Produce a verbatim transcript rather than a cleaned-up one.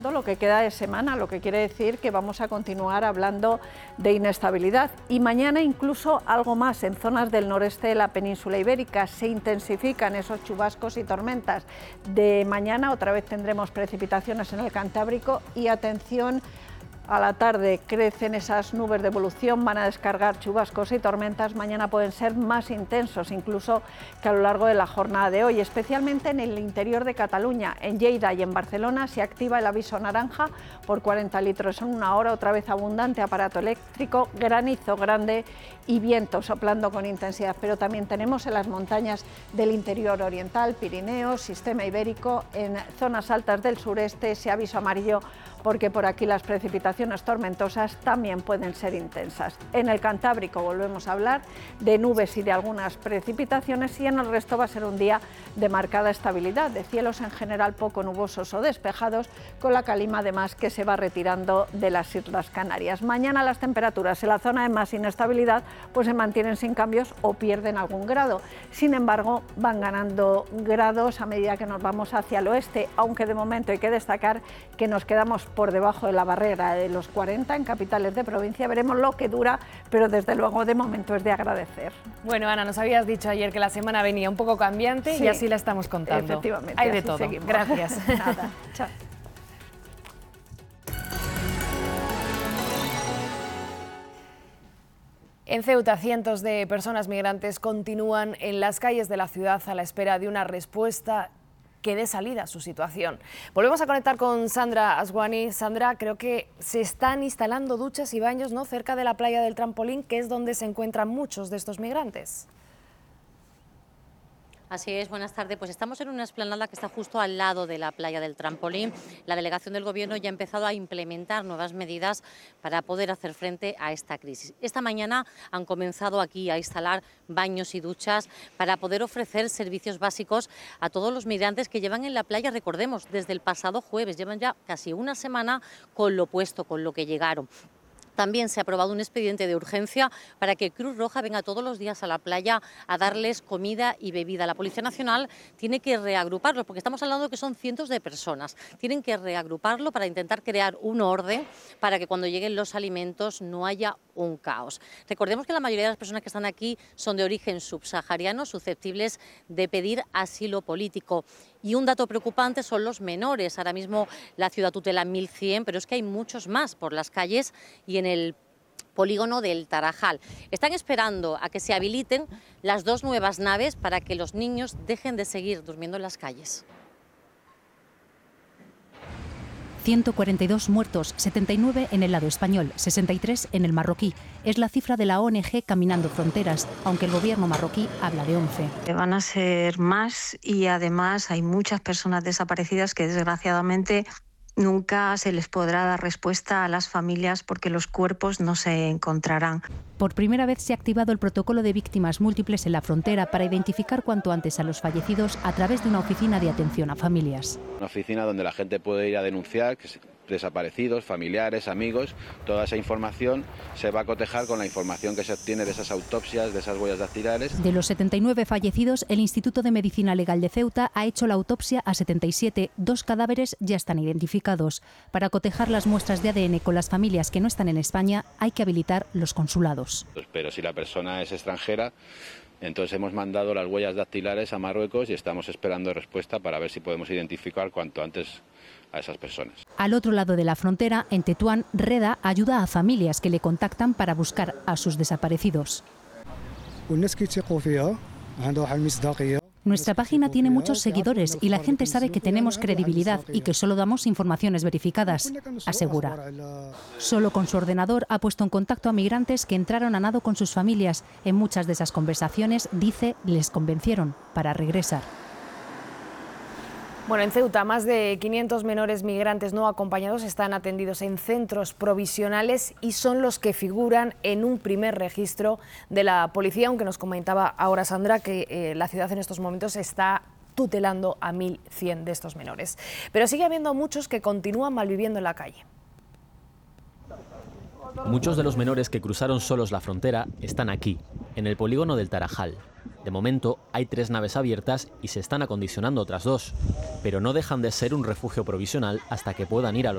Lo que queda de semana, lo que quiere decir que vamos a continuar hablando de inestabilidad y mañana incluso algo más en zonas del noreste de la península ibérica. Se intensifican esos chubascos y tormentas. De mañana otra vez tendremos precipitaciones en el Cantábrico y atención, a la tarde crecen esas nubes de evolución, van a descargar chubascos y tormentas. Mañana pueden ser más intensos incluso que a lo largo de la jornada de hoy, especialmente en el interior de Cataluña. En Lleida y en Barcelona se activa el aviso naranja por cuarenta litros en una hora, otra vez abundante aparato eléctrico, granizo grande y viento soplando con intensidad. Pero también tenemos en las montañas del interior oriental, Pirineos, sistema ibérico, en zonas altas del sureste ese aviso amarillo porque por aquí las precipitaciones tormentosas también pueden ser intensas. En el Cantábrico volvemos a hablar de nubes y de algunas precipitaciones y en el resto va a ser un día de marcada estabilidad, de cielos en general poco nubosos o despejados, con la calima además que se va retirando de las Islas Canarias. Mañana las temperaturas en la zona de más inestabilidad pues se mantienen sin cambios o pierden algún grado. Sin embargo, van ganando grados a medida que nos vamos hacia el oeste, aunque de momento hay que destacar que nos quedamos por debajo de la barrera de los cuarenta en capitales de provincia. Veremos lo que dura, pero desde luego de momento es de agradecer. Bueno, Ana, nos habías dicho ayer que la semana venía un poco cambiante, sí, y así la estamos contando. Efectivamente. Hay de todo. Seguimos. Gracias. Nada. Chao. En Ceuta, cientos de personas migrantes continúan en las calles de la ciudad a la espera de una respuesta que dé salida a su situación. Volvemos a conectar con Sandra Aswani. Sandra, creo que se están instalando duchas y baños, ¿no?, cerca de la playa del Trampolín, que es donde se encuentran muchos de estos migrantes. Así es, buenas tardes. Pues estamos en una explanada que está justo al lado de la playa del Trampolín. La delegación del Gobierno ya ha empezado a implementar nuevas medidas para poder hacer frente a esta crisis. Esta mañana han comenzado aquí a instalar baños y duchas para poder ofrecer servicios básicos a todos los migrantes que llevan en la playa, recordemos, desde el pasado jueves. Llevan ya casi una semana con lo puesto, con lo que llegaron. También se ha aprobado un expediente de urgencia para que Cruz Roja venga todos los días a la playa a darles comida y bebida. La Policía Nacional tiene que reagruparlos, porque estamos hablando de que son cientos de personas. Tienen que reagruparlo para intentar crear un orden para que cuando lleguen los alimentos no haya un caos. Recordemos que la mayoría de las personas que están aquí son de origen subsahariano, susceptibles de pedir asilo político. Y un dato preocupante son los menores. Ahora mismo la ciudad tutela mil cien, pero es que hay muchos más por las calles y en el polígono del Tarajal. Están esperando a que se habiliten las dos nuevas naves para que los niños dejen de seguir durmiendo en las calles. ciento cuarenta y dos muertos, setenta y nueve en el lado español, sesenta y tres en el marroquí. Es la cifra de la O N G Caminando Fronteras, aunque el gobierno marroquí habla de once. Van a ser más y además hay muchas personas desaparecidas que desgraciadamente nunca se les podrá dar respuesta a las familias porque los cuerpos no se encontrarán. Por primera vez se ha activado el protocolo de víctimas múltiples en la frontera para identificar cuanto antes a los fallecidos a través de una oficina de atención a familias. Una oficina donde la gente puede ir a denunciar desaparecidos, familiares, amigos. Toda esa información se va a cotejar con la información que se obtiene de esas autopsias, de esas huellas dactilares. De los setenta y nueve fallecidos, el Instituto de Medicina Legal de Ceuta ha hecho la autopsia a setenta y siete. Dos cadáveres ya están identificados. Para cotejar las muestras de A D N con las familias que no están en España, hay que habilitar los consulados. Pero si la persona es extranjera, entonces hemos mandado las huellas dactilares a Marruecos y estamos esperando respuesta para ver si podemos identificar cuanto antes a esas personas. Al otro lado de la frontera, en Tetuán, Reda ayuda a familias que le contactan para buscar a sus desaparecidos. Nuestra página tiene muchos seguidores y la gente sabe que tenemos credibilidad y que solo damos informaciones verificadas, asegura. Solo con su ordenador ha puesto en contacto a migrantes que entraron a nado con sus familias. En muchas de esas conversaciones, dice, les convencieron para regresar. Bueno, en Ceuta, más de quinientos menores migrantes no acompañados están atendidos en centros provisionales y son los que figuran en un primer registro de la policía, aunque nos comentaba ahora Sandra que eh, la ciudad en estos momentos está tutelando a mil cien de estos menores. Pero sigue habiendo muchos que continúan malviviendo en la calle. Muchos de los menores que cruzaron solos la frontera están aquí, en el polígono del Tarajal. De momento hay tres naves abiertas y se están acondicionando otras dos, pero no dejan de ser un refugio provisional hasta que puedan ir a los